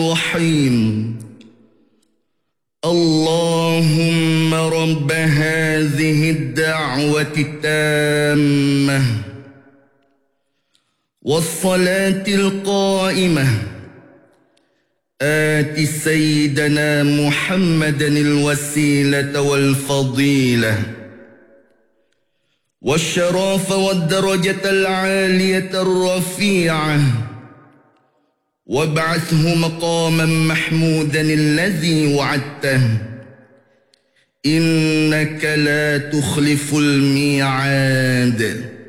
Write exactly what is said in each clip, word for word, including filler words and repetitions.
الرحيم اللهم رب هذه الدعوة التامة والصلاة القائمة آت سيدنا محمدا الوسيلة والفضيلة والشرف والدرجة العالية الرفيعة وابعثه مقاما محمودا الذي وعدته إنك لا تخلف الميعاد.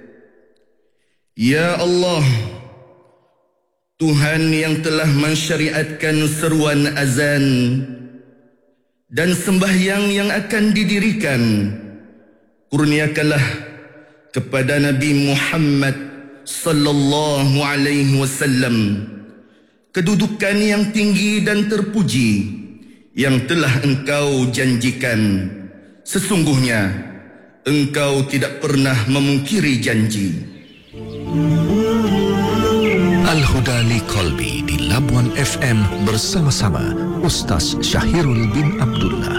Ya Allah, Tuhan yang telah mensyariatkan seruan azan dan sembahyang yang akan didirikan, kurniakanlah kepada Nabi Muhammad sallallahu alaihi wasallam kedudukan yang tinggi dan terpuji yang telah Engkau janjikan. Sesungguhnya Engkau tidak pernah memungkiri janji. Al-Huda li Qalbi di Labuan F M bersama-sama Ustaz Syahirul bin Abdullah.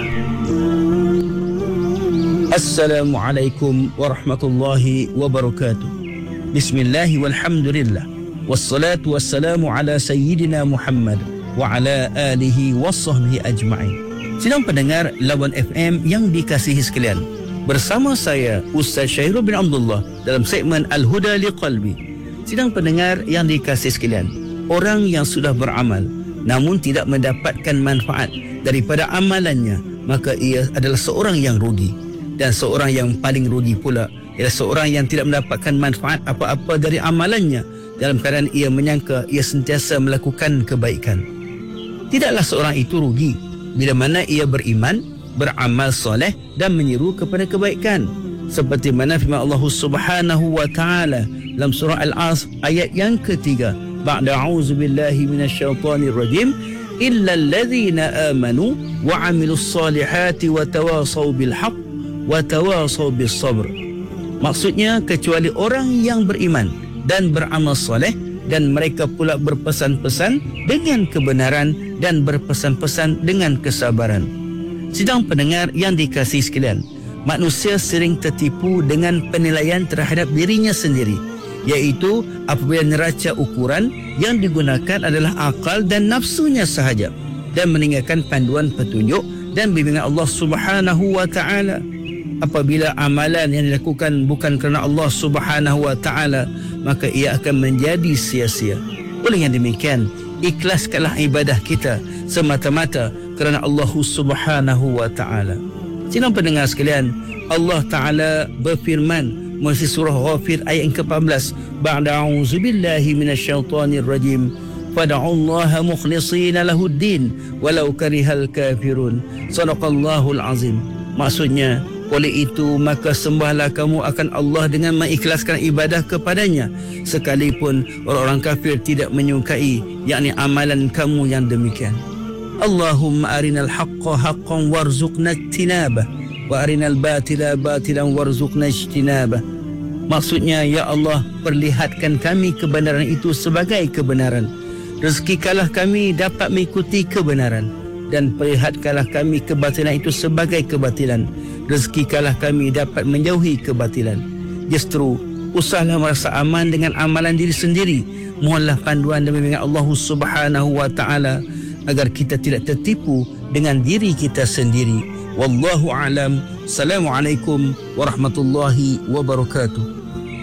Assalamualaikum warahmatullahi wabarakatuh. Bismillah walhamdulillah. Wassalatu wassalamu ala sayyidina Muhammad wa ala alihi wassahbihi ajma'in. Sidang pendengar Labuan F M yang dikasihi sekalian, bersama saya Ustaz Syahirul bin Abdullah dalam segmen Al-Huda li Qalbi. Sidang pendengar yang dikasihi sekalian, orang yang sudah beramal namun tidak mendapatkan manfaat daripada amalannya, maka ia adalah seorang yang rugi. Dan seorang yang paling rugi pula ialah seorang yang tidak mendapatkan manfaat apa-apa dari amalannya dalam keadaan ia menyangka ia sentiasa melakukan kebaikan. Tidaklah seorang itu rugi bila mana ia beriman, beramal soleh dan menyeru kepada kebaikan, seperti mana firman Allah Subhanahu wa taala dalam surah Al-Asr ayat yang ketiga, ba'da a'udzu billahi minasyaitonir rajim, illa allazina amanu wa 'amilus solihati wa tawasaw bil haqq wa tawasaw bis sabr. Maksudnya, kecuali orang yang beriman dan beramal soleh dan mereka pula berpesan-pesan dengan kebenaran dan berpesan-pesan dengan kesabaran. Sidang pendengar yang dikasihi sekalian, manusia sering tertipu dengan penilaian terhadap dirinya sendiri, iaitu apabila neraca ukuran yang digunakan adalah akal dan nafsunya sahaja dan meninggalkan panduan petunjuk dan bimbingan Allah Subhanahu wa taala. Apabila amalan yang dilakukan bukan kerana Allah Subhanahu wa taala, maka ia akan menjadi sia-sia. Oleh yang demikian, ikhlaskanlah ibadah kita semata-mata kerana Allah Subhanahu wa taala. Sidang pendengar sekalian, Allah Taala berfirman melalui surah Ghafir ayat yang ke-empat belas, ba'da a'udzubillahi minasyaitonir rajim, fad'ullaha mukhlishina lahuddin walau karihal kafirun. Shadaqallahul azim. Maksudnya, oleh itu maka sembahlah kamu akan Allah dengan mengikhlaskan ibadah kepadanya sekalipun orang-orang kafir tidak menyukai, yakni amalan kamu yang demikian. Allahumma arinal haqqa haqqan warzuqna ijtinabah wa arinal batila batilan warzuqna ijtinabah. Maksudnya, ya Allah, perlihatkan kami kebenaran itu sebagai kebenaran, rezekikalah kami dapat mengikuti kebenaran, dan perlihatkanlah kami kebatilan itu sebagai kebatilan, rezekikalah kami dapat menjauhi kebatilan. Justru usahlah merasa aman dengan amalan diri sendiri, mohonlah panduan dan bimbingan Allah Subhanahu wa taala agar kita tidak tertipu dengan diri kita sendiri. Wallahu a'lam. Assalamualaikum warahmatullahi wabarakatuh.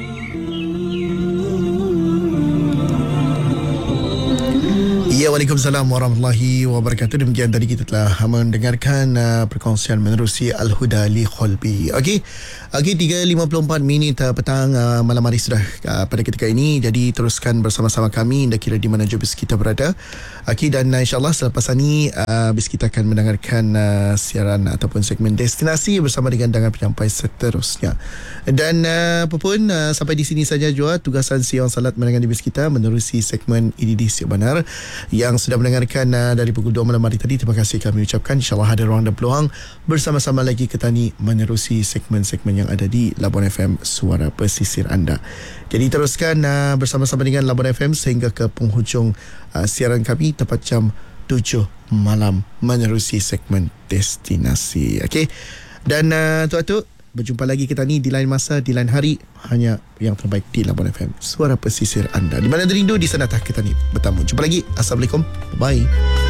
Ya, Waalaikumsalam warahmatullahi wabarakatuh. Demikian tadi kita telah mendengarkan uh, perkongsian menerusi Al-Huda li Qalbi. Okey. Okey, tiga lima puluh empat minit uh, petang uh, malam hari sudah uh, pada ketika ini. Jadi teruskan bersama-sama kami anda kira di mana jua bis kita berada. Okey, dan uh, insya-Allah selepas ini uh, bis kita akan mendengarkan uh, siaran ataupun segmen destinasi bersama dengan dengan penyampai seterusnya. Dan uh, apa pun uh, sampai di sini saja jua tugasan siang salat mendengar di bis kita menerusi segmen I D D Siap Benar yang sudah mendengarkan uh, dari pukul dua malam hari tadi. Terima kasih kami ucapkan. InsyaAllah ada ruang dan peluang bersama-sama lagi ke tani menerusi segmen-segmen yang ada di Labuan F M, suara pesisir anda. Jadi teruskan uh, bersama-sama dengan Labuan F M sehingga ke penghujung uh, siaran kami tepat jam tujuh malam menerusi segmen destinasi. Okey. Dan uh, tu-tu berjumpa lagi kita ni di lain masa, di lain hari, hanya yang terbaik di Labuan F M, suara pesisir anda. Di mana derindu, di sana tak kita ni bertamu. Jumpa lagi. Assalamualaikum. Bye.